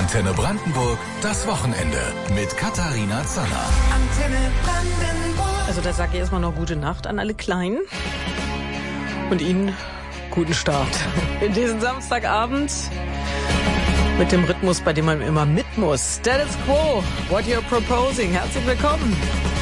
Antenne Brandenburg, das Wochenende mit Katharina Zanner. Antenne Brandenburg. Also da sage ich erstmal noch gute Nacht an alle Kleinen und Ihnen guten Start in diesen Samstagabend mit dem Rhythmus, bei dem man immer mit muss. Status Quo, what you're proposing. Herzlich willkommen.